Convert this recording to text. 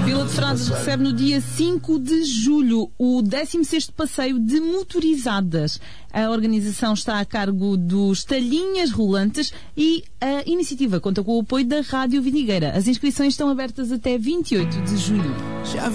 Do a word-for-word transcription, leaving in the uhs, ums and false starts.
Vila de Frades recebe no dia cinco de julho o décimo sexto passeio de motorizadas. A organização está a cargo dos Talhinhas Rolantes e a iniciativa conta com o apoio da Rádio Vidigueira. As inscrições estão abertas até vinte e oito de julho.